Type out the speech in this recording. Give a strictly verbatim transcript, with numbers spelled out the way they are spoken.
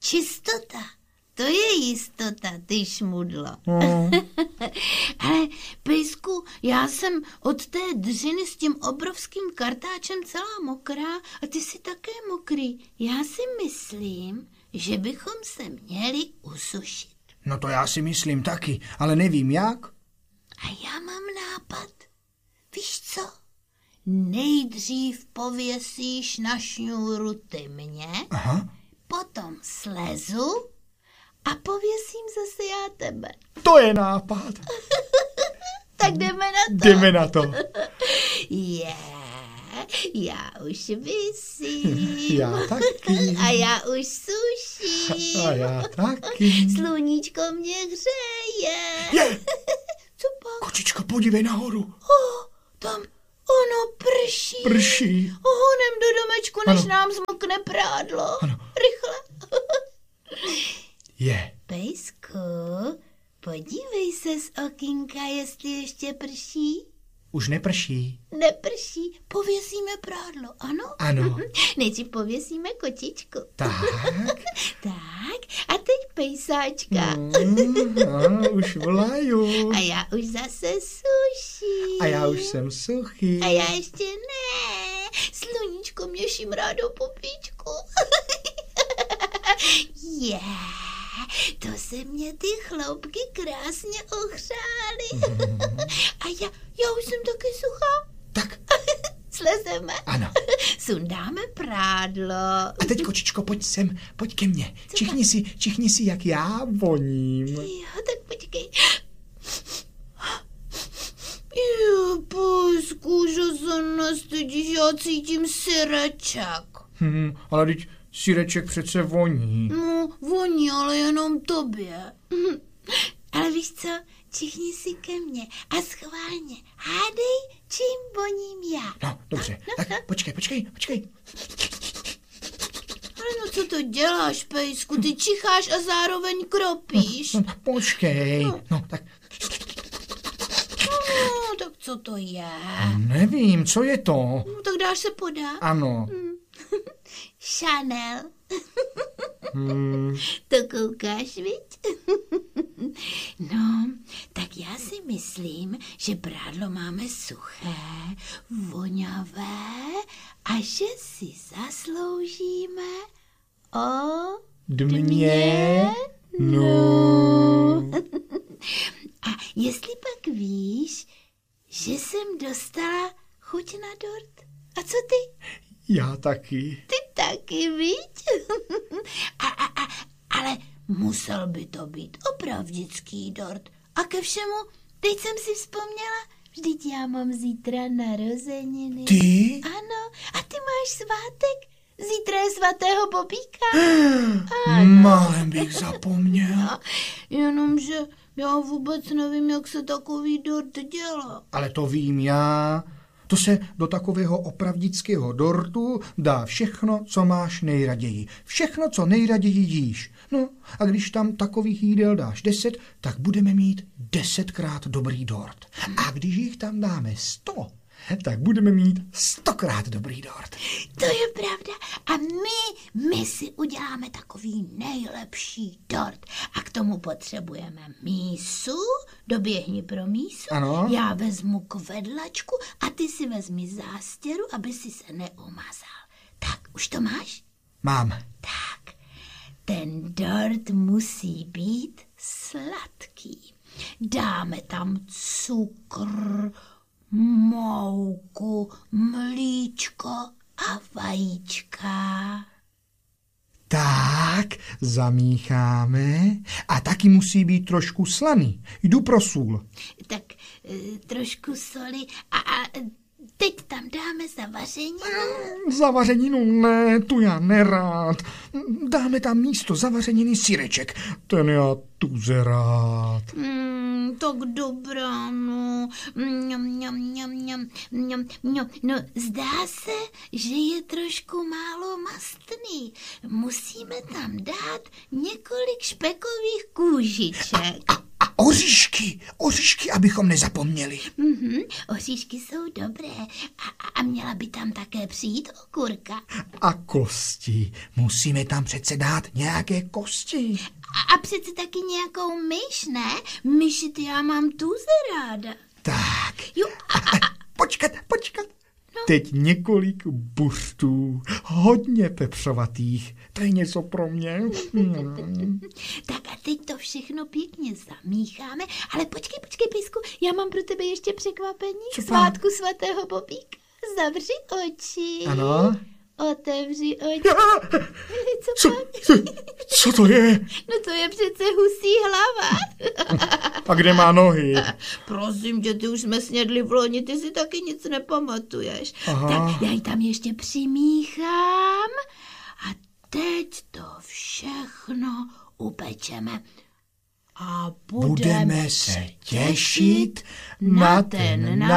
čistota. To je jistota, ty šmudlo. No. Ale, Pejsku, já jsem od té dřiny s tím obrovským kartáčem celá mokrá a ty jsi také mokrý. Já si myslím, že bychom se měli usušit. No to já si myslím taky, ale nevím jak. A já mám nápad. Víš co? Nejdřív pověsíš na šňůru ty mě, Aha. potom slezu a pověsím zase já tebe. To je nápad. Tak jdeme na to. Jdeme na to. Je, já už visím. Já taky. A já už suším. A já taky. Sluníčko mě hřeje. Je. Co pak? Kočičko, podívej nahoru. Oh, tam ono prší. Prší. Honem do domečku, než Ano. nám zmokne prádlo. Ano. Rychle. Je. Pejsku, podívej se z okýnka, jestli ještě prší. Už neprší. Neprší, pověsíme prádlo, ano? Ano. Nejdřív pověsíme kočičku. Tak. Tak, a teď pejsáčka. Mm, a, už volaju. A já už zase suším. A já už jsem suchý. A já ještě ne. Sluníčko mě šimrá do popíčku. Je, yeah, to se mě ty chloupky krásně ohřály. A já, já už jsem taky suchá. Tak. Slezeme. Ano. Sundáme prádlo. A teď, kočičko, pojď sem, pojď ke mně. Co Čichni si, čichni si, jak já voním. Jo, tak počkej. Jo, Pejsku, že se nestydíš, já cítím syreček. Hm, ale teď syreček přece voní. No, voní, ale jenom tobě. Ale víš co, čichni si ke mně a schválně hádej, čím voním já. No, dobře, no, tak no. počkej, počkej, počkej. Ale no co to děláš, Pejsku, ty čicháš a zároveň kropíš. No, počkej, No. no tak No, tak co to je? nevím, co je to? No, tak dáš se podat. Ano. Chanel. Hmm. To koukáš, viď? No, tak já si myslím, že prádlo máme suché, voňavé a že si zasloužíme o Dmě? No. A jestli pak víš, že jsem dostala chuť na dort? A co ty? Já taky. Ty taky, viď? a, a, a, ale musel by to být opravdický dort. A ke všemu, teď jsem si vzpomněla, vždyť já mám zítra narozeniny. Ty? Ano, a ty máš svátek? Zítra je svatého Bobíka. Málem bych zapomněl. No, jenomže já vůbec nevím, jak se takový dort dělá. Ale to vím já. To se do takového opravdického dortu dá všechno, co máš nejraději. Všechno, co nejraději jíš. No a když tam takových jídel dáš deset, tak budeme mít desetkrát dobrý dort. A když jich tam dáme sto, tak budeme mít stokrát dobrý dort. To je pravda. A my, my si uděláme takový nejlepší dort. A k tomu potřebujeme mísu. Doběhni pro mísu. Ano. Já vezmu kvedlačku a ty si vezmi zástěru, aby si se neumazal. Tak, už to máš? Mám. Tak, ten dort musí být sladký. Dáme tam cukr, mouku, mlíčko a vajíčka. Tak, zamícháme. A taky musí být trošku slaný. Jdu pro sůl. Tak e, trošku soli a, a teď tam dáme zavařeninu. Zavařeninu ne, tu já nerád. Dáme tam místo zavařeniny syreček. Ten já tuze rád. Mm, tak dobrá, no. Mňam, mňam, mňam, mňam, mňam, mňam. No, zdá se, že je trošku málo mastný. Musíme tam dát několik špekových kůžiček. A, a oříšky, oříšky, abychom nezapomněli. Mhm, oříšky jsou dobré. A, a měla by tam také přijít okurka. A kosti. Musíme tam přece dát nějaké kosti. A, a přece taky nějakou myš, ne? Myši, ty já mám tuze ráda. Tak. Jo, a, a, a. Počkat, počkat. No. Teď několik buřtů, hodně pepřovatých. To je něco pro mě. Hmm. Tak a teď to všechno pěkně zamícháme. Ale počkej, počkej, Pejsku, já mám pro tebe ještě překvapení. Co Svátku svatého Bobíka. Zavři oči. Ano. Otevři oči. Co, co, co, co to je? No to je přece husí hlava. A kde má nohy? Prosím tě, ty už jsme snědli v loni, ty si taky nic nepamatuješ. Aha. Tak já ji tam ještě přimíchám a teď to všechno upečeme. A budeme, budeme se těšit na ten